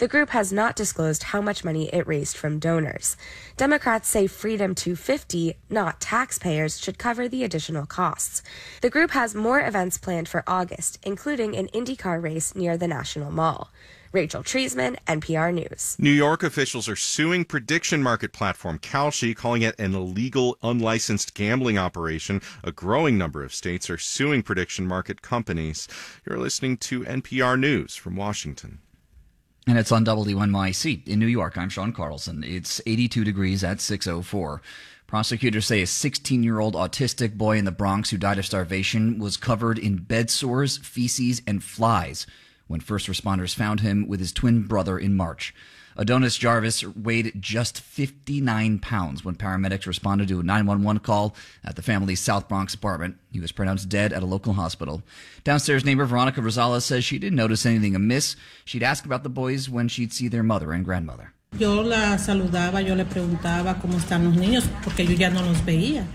The group has not disclosed how much money it raised from donors. Democrats say Freedom 250, not taxpayers, should cover the additional costs. The group has more events planned for August, including an IndyCar race near the National Mall. Rachel Treisman, NPR News. New York officials are suing prediction market platform Kalshi, calling it an illegal, unlicensed gambling operation. A growing number of states are suing prediction market companies. You're listening to NPR News from Washington. And it's on WNYC in New York. I'm Sean Carlson. It's 82 degrees at 6:04. Prosecutors say a 16-year-old autistic boy in the Bronx who died of starvation was covered in bed sores, feces, and flies when first responders found him with his twin brother in March. Adonis Jarvis weighed just 59 pounds when paramedics responded to a 911 call at the family's South Bronx apartment. He was pronounced dead at a local hospital. Downstairs neighbor Veronica Rosales says she didn't notice anything amiss. She'd ask about the boys when she'd see their mother and grandmother. Yo la saludaba, yo le preguntaba cómo están los niños, porque yo ya no los veía.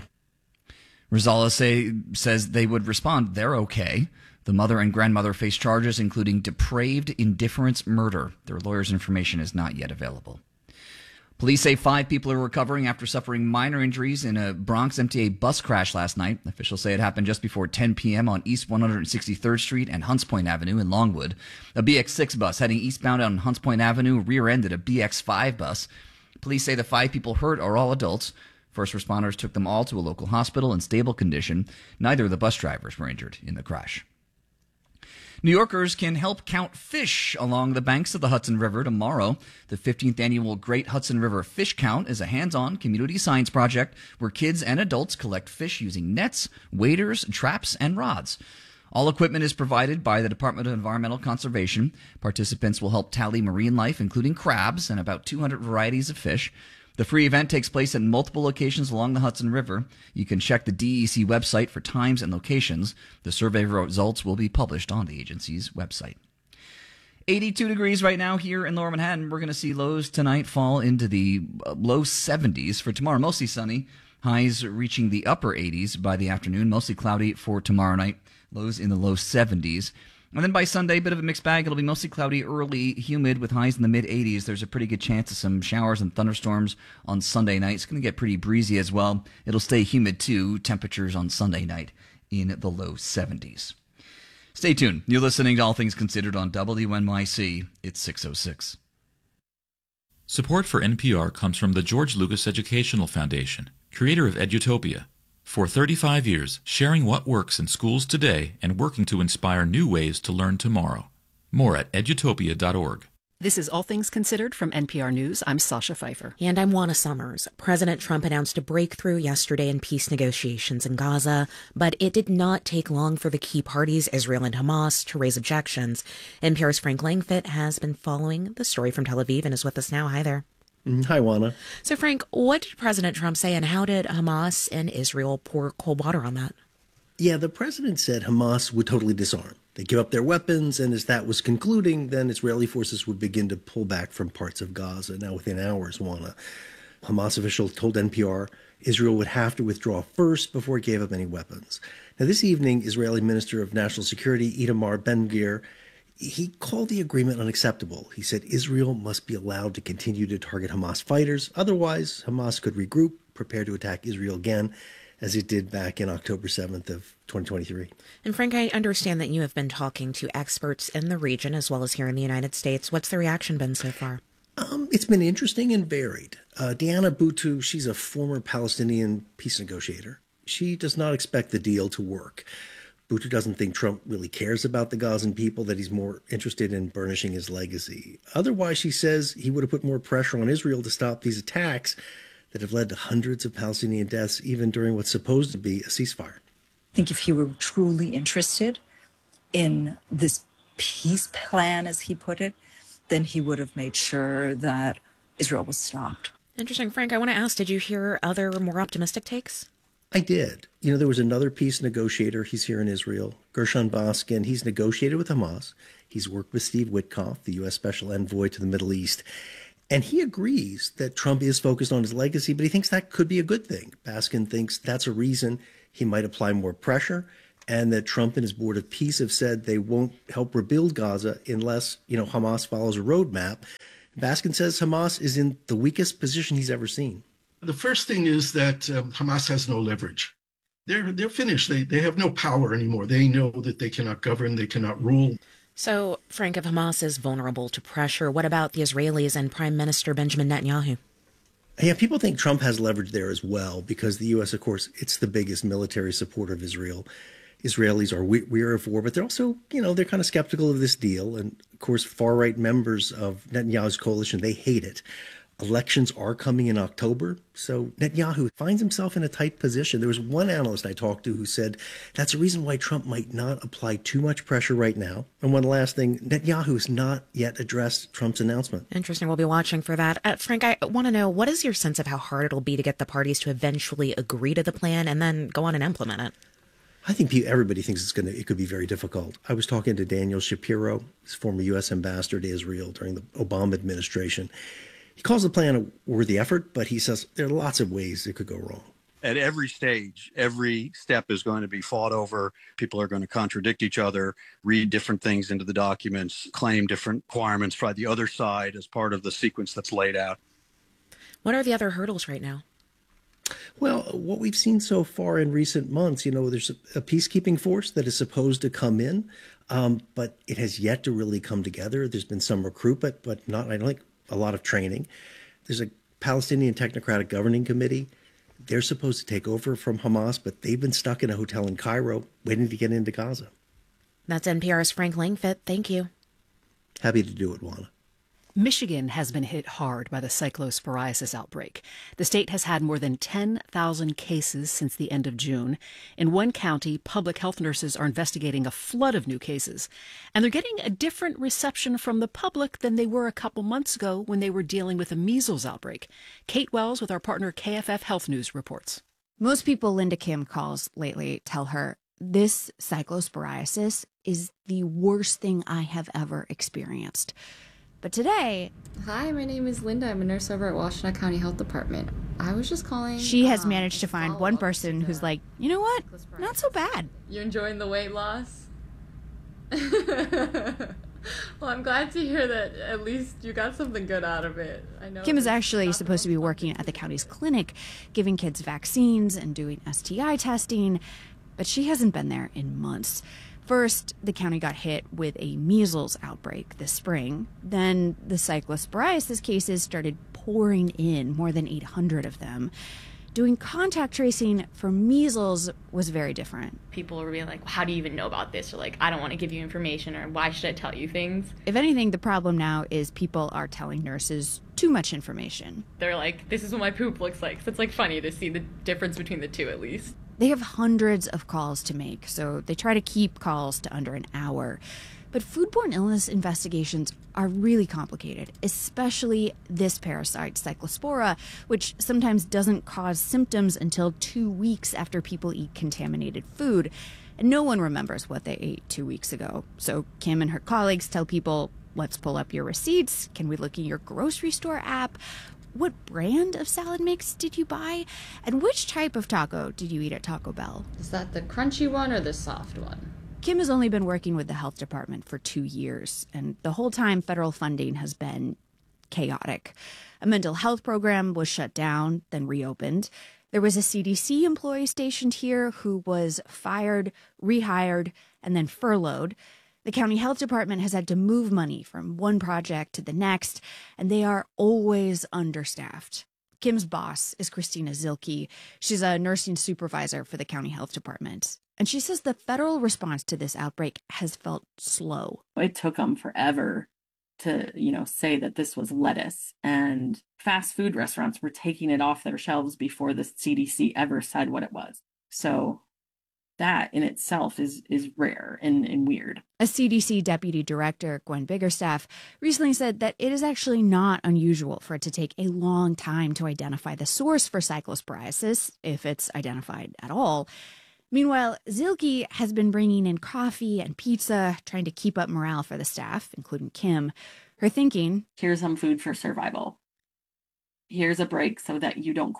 Rosales says they would respond, they're okay. The mother and grandmother face charges including depraved indifference murder. Their lawyer's information is not yet available. Police say 5 people are recovering after suffering minor injuries in a Bronx MTA bus crash last night. Officials say it happened just before 10 p.m. on East 163rd Street and Hunts Point Avenue in Longwood. A BX6 bus heading eastbound on Hunts Point Avenue rear-ended a BX5 bus. Police say the 5 people hurt are all adults. First responders took them all to a local hospital in stable condition. Neither of the bus drivers were injured in the crash. New Yorkers can help count fish along the banks of the Hudson River tomorrow. The 15th annual Great Hudson River Fish Count is a hands-on community science project where kids and adults collect fish using nets, waders, traps, and rods. All equipment is provided by the Department of Environmental Conservation. Participants will help tally marine life, including crabs and about 200 varieties of fish. The free event takes place at multiple locations along the Hudson River. You can check the DEC website for times and locations. The survey results will be published on the agency's website. 82 degrees right now here in Lower Manhattan. We're going to see lows tonight fall into the low 70s. For tomorrow, mostly sunny. Highs reaching the upper 80s by the afternoon. Mostly cloudy for tomorrow night. Lows in the low 70s. And then by Sunday, a bit of a mixed bag. It'll be mostly cloudy, early, humid with highs in the mid-80s. There's a pretty good chance of some showers and thunderstorms on Sunday night. It's going to get pretty breezy as well. It'll stay humid too. Temperatures on Sunday night in the low 70s. Stay tuned. You're listening to All Things Considered on WNYC. It's 6:06. Support for NPR comes from the George Lucas Educational Foundation, creator of Edutopia. For 35 years, sharing what works in schools today and working to inspire new ways to learn tomorrow. More at edutopia.org. This is All Things Considered from NPR News. I'm Sasha Pfeiffer. And I'm Juana Summers. President Trump announced a breakthrough yesterday in peace negotiations in Gaza, but it did not take long for the key parties, Israel and Hamas, to raise objections. NPR's Frank Langfitt has been following the story from Tel Aviv and is with us now. Hi there. Hi, Juana. So, Frank, what did President Trump say, and how did Hamas and Israel pour cold water on that? Yeah, the president said Hamas would totally disarm. They give up their weapons, and as that was concluding, then Israeli forces would begin to pull back from parts of Gaza. Now, within hours, Juana, Hamas officials told NPR Israel would have to withdraw first before it gave up any weapons. Now, this evening, Israeli Minister of National Security Itamar Ben-Gvir, he called the agreement unacceptable. He said Israel must be allowed to continue to target Hamas fighters. Otherwise, Hamas could regroup, prepare to attack Israel again, as it did back in October 7th of 2023. And Frank, I understand that you have been talking to experts in the region as well as here in the United States. What's the reaction been so far? It's been interesting and varied. Diana Boutou, she's a former Palestinian peace negotiator. She does not expect the deal to work. Boutou doesn't think Trump really cares about the Gazan people, that he's more interested in burnishing his legacy. Otherwise, she says he would have put more pressure on Israel to stop these attacks that have led to hundreds of Palestinian deaths, even during what's supposed to be a ceasefire. I think if he were truly interested in this peace plan, as he put it, then he would have made sure that Israel was stopped. Interesting. Frank, I want to ask, did you hear other more optimistic takes? I did. You know, there was another peace negotiator. He's here in Israel, Gershon Baskin. He's negotiated with Hamas. He's worked with Steve Witkoff, the U.S. Special Envoy to the Middle East. And he agrees that Trump is focused on his legacy, but he thinks that could be a good thing. Baskin thinks that's a reason he might apply more pressure and that Trump and his Board of Peace have said they won't help rebuild Gaza unless, Hamas follows a roadmap. Baskin says Hamas is in the weakest position he's ever seen. The first thing is that Hamas has no leverage. They're finished. They have no power anymore. They know that they cannot govern, they cannot rule. So, Frank, if Hamas is vulnerable to pressure, what about the Israelis and Prime Minister Benjamin Netanyahu? Yeah, people think Trump has leverage there as well because the U.S., of course, it's the biggest military supporter of Israel. Israelis are weary of war, but they're also, they're kind of skeptical of this deal. And, of course, far-right members of Netanyahu's coalition, they hate it. Elections are coming in October, so Netanyahu finds himself in a tight position. There was one analyst I talked to who said that's a reason why Trump might not apply too much pressure right now. And one last thing, Netanyahu has not yet addressed Trump's announcement. Interesting. We'll be watching for that. Frank, I want to know, what is your sense of how hard it'll be to get the parties to eventually agree to the plan and then go on and implement it? I think everybody thinks it could be very difficult. I was talking to Daniel Shapiro, his former U.S. ambassador to Israel during the Obama administration. He calls the plan a worthy effort, but he says there are lots of ways it could go wrong. At every stage, every step is going to be fought over. People are going to contradict each other, read different things into the documents, claim different requirements by the other side as part of the sequence that's laid out. What are the other hurdles right now? Well, what we've seen so far in recent months, there's a peacekeeping force that is supposed to come in, but it has yet to really come together. There's been some recruitment, but not, I don't think, a lot of training. There's a Palestinian Technocratic Governing Committee. They're supposed to take over from Hamas, but they've been stuck in a hotel in Cairo waiting to get into Gaza. That's NPR's Frank Langfitt. Thank you. Happy to do it, Juana. Michigan has been hit hard by the cyclosporiasis outbreak. The state has had more than 10,000 cases since the end of June. In one county, public health nurses are investigating a flood of new cases. And they're getting a different reception from the public than they were a couple months ago when they were dealing with a measles outbreak. Kate Wells with our partner KFF Health News reports. Most people Linda Kim calls lately tell her this cyclosporiasis is the worst thing I have ever experienced. But today... Hi, my name is Linda. I'm a nurse over at Washtenaw County Health Department. I was just calling... She has managed to find one person who's like, you know what? Not so bad. You enjoying the weight loss? Well, I'm glad to hear that at least you got something good out of it. I know Kim is actually supposed to be working at the county's clinic, giving kids vaccines and doing STI testing, but she hasn't been there in months. First, the county got hit with a measles outbreak this spring. Then the cyclosporiasis cases started pouring in, more than 800 of them. Doing contact tracing for measles was very different. People were being like, how do you even know about this? Or like, I don't want to give you information, or why should I tell you things? If anything, the problem now is people are telling nurses too much information. They're like, this is what my poop looks like. So it's like funny to see the difference between the two at least. They have hundreds of calls to make, so they try to keep calls to under an hour. But foodborne illness investigations are really complicated, especially this parasite, Cyclospora, which sometimes doesn't cause symptoms until 2 weeks after people eat contaminated food. And no one remembers what they ate 2 weeks ago. So Kim and her colleagues tell people, let's pull up your receipts. Can we look in your grocery store app? What brand of salad mix did you buy? And which type of taco did you eat at Taco Bell? Is that the crunchy one or the soft one? Kim has only been working with the health department for 2 years, and the whole time federal funding has been chaotic. A mental health program was shut down, then reopened. There was a CDC employee stationed here who was fired, rehired, and then furloughed. The county health department has had to move money from one project to the next, and they are always understaffed. Kim's boss is Christina Zilke. She's a nursing supervisor for the county health department. And she says the federal response to this outbreak has felt slow. It took them forever to, say that this was lettuce. And fast food restaurants were taking it off their shelves before the CDC ever said what it was. So that in itself is rare and weird. A CDC deputy director, Gwen Biggerstaff, recently said that it is actually not unusual for it to take a long time to identify the source for cyclosporiasis, if it's identified at all. Meanwhile, Zilke has been bringing in coffee and pizza, trying to keep up morale for the staff, including Kim. Her thinking, here's some food for survival. Here's a break so that you don't quit.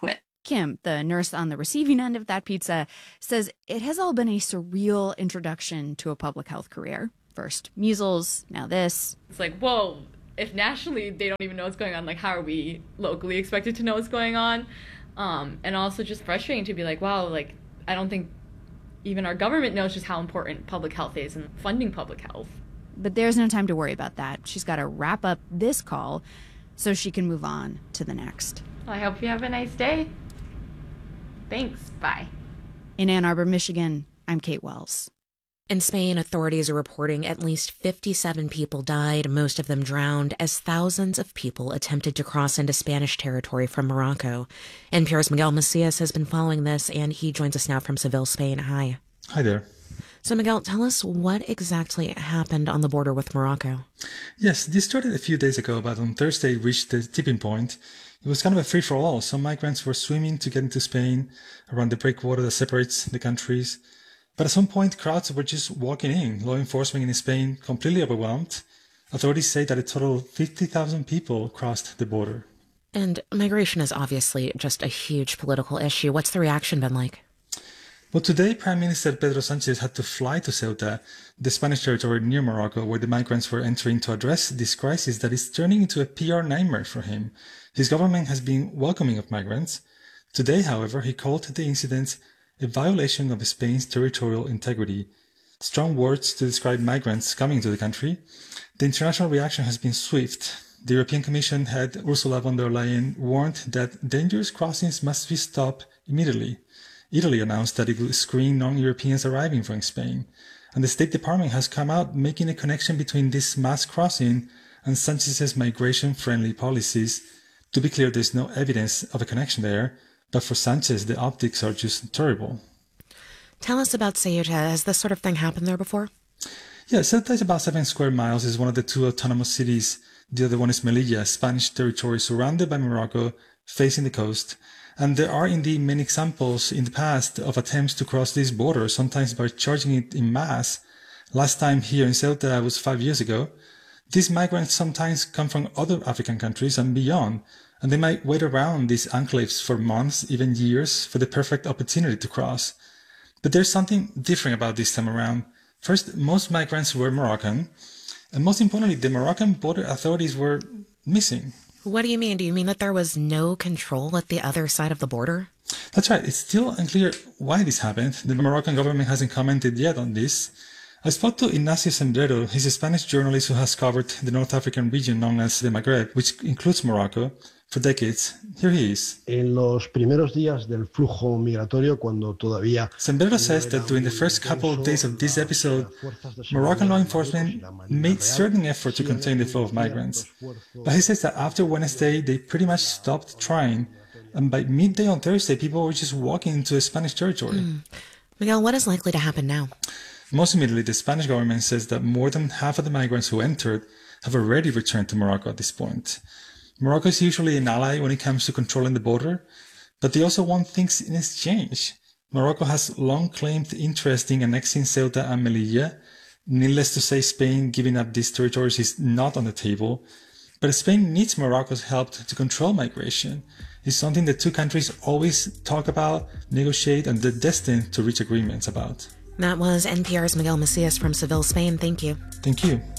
Kim, the nurse on the receiving end of that pizza, says it has all been a surreal introduction to a public health career. First measles, now this. It's like, whoa, if nationally they don't even know what's going on, like how are we locally expected to know what's going on? And also just frustrating to be like, wow, like I don't think even our government knows just how important public health is and funding public health. But there's no time to worry about that. She's got to wrap up this call so she can move on to the next. Well, I hope you have a nice day. Thanks. Bye. In Ann Arbor, Michigan, I'm Kate Wells. In Spain, authorities are reporting at least 57 people died, most of them drowned, as thousands of people attempted to cross into Spanish territory from Morocco. NPR's Miguel Macias has been following this, and he joins us now from Seville, Spain. Hi. Hi there. So, Miguel, tell us what exactly happened on the border with Morocco. Yes, this started a few days ago, but on Thursday it reached the tipping point. It was kind of a free-for-all. Some migrants were swimming to get into Spain around the breakwater that separates the countries. But at some point, crowds were just walking in. Law enforcement in Spain completely overwhelmed. Authorities say that a total of 50,000 people crossed the border. And migration is obviously just a huge political issue. What's the reaction been like? Well, today, Prime Minister Pedro Sánchez had to fly to Ceuta, the Spanish territory near Morocco, where the migrants were entering, to address this crisis that is turning into a PR nightmare for him. His government has been welcoming of migrants. Today, however, he called the incident a violation of Spain's territorial integrity. Strong words to describe migrants coming to the country. The international reaction has been swift. The European Commission head Ursula von der Leyen warned that dangerous crossings must be stopped immediately. Italy announced that it would screen non-Europeans arriving from Spain. And the State Department has come out making a connection between this mass crossing and Sanchez's migration-friendly policies. To be clear, there's no evidence of a connection there, but for Sanchez, the optics are just terrible. Tell us about Ceuta. Has this sort of thing happened there before? Yeah, Ceuta is about 7 square miles. It's one of the 2 autonomous cities. The other one is Melilla, Spanish territory surrounded by Morocco, facing the coast. And there are indeed many examples in the past of attempts to cross this border, sometimes by charging it in mass. Last time here in Ceuta was 5 years ago. These migrants sometimes come from other African countries and beyond, and they might wait around these enclaves for months, even years, for the perfect opportunity to cross. But there's something different about this time around. First, most migrants were Moroccan, and most importantly, the Moroccan border authorities were missing. What do you mean? Do you mean that there was no control at the other side of the border? That's right. It's still unclear why this happened. The Moroccan government hasn't commented yet on this. I spoke to Ignacio Sembrero. He's a Spanish journalist who has covered the North African region known as the Maghreb, which includes Morocco, for decades. Here he is. Sembrero says that during the first couple of days of this episode, Moroccan law enforcement made certain effort to contain the flow of migrants. But he says that after Wednesday, they pretty much stopped trying. And by midday on Thursday, people were just walking into Spanish territory. Miguel, what is likely to happen now? Most immediately, the Spanish government says that more than half of the migrants who entered have already returned to Morocco at this point. Morocco is usually an ally when it comes to controlling the border, but they also want things in exchange. Morocco has long claimed interest in annexing Ceuta and Melilla. Needless to say, Spain giving up these territories is not on the table. But Spain needs Morocco's help to control migration. It's something the two countries always talk about, negotiate, and they're destined to reach agreements about. That was NPR's Miguel Macias from Seville, Spain. Thank you. Thank you.